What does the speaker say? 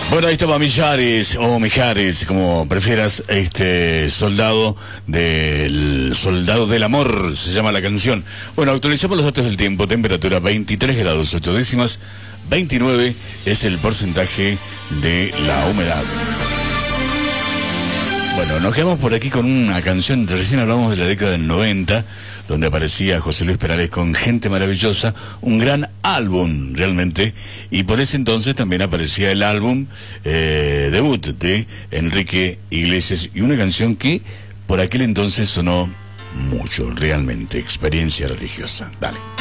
Bueno, ahí estaba Mijares, o Mijares, como prefieras, soldado del amor, se llama la canción. Bueno, actualizamos los datos del tiempo, temperatura 23 grados 8 décimas, 29 es el porcentaje de la humedad. Bueno, nos quedamos por aquí con una canción, recién hablamos de la década del 90, donde aparecía José Luis Perales con Gente Maravillosa, un gran álbum realmente, y por ese entonces también aparecía el álbum debut de Enrique Iglesias, y una canción que por aquel entonces sonó mucho, realmente, Experiencia Religiosa. Dale.